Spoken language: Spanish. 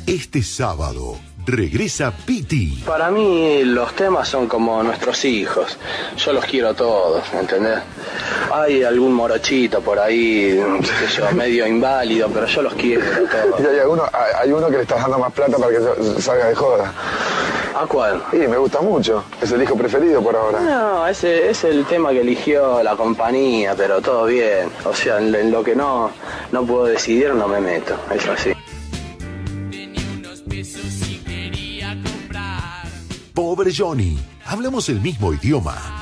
Este sábado regresa Piti. Para mí los temas son como nuestros hijos. Yo los quiero todos, ¿entendés? Hay algún morochito por ahí, qué sé yo, medio inválido, pero yo los quiero todos. Y hay uno que le estás dando más plata para que salga de joda. ¿A cuál? Sí, me gusta mucho. Es el hijo preferido por ahora. No, ese es el tema que eligió la compañía, pero todo bien. O sea, en lo que no puedo decidir no me meto. Es así. Pobre Johnny, hablamos el mismo idioma.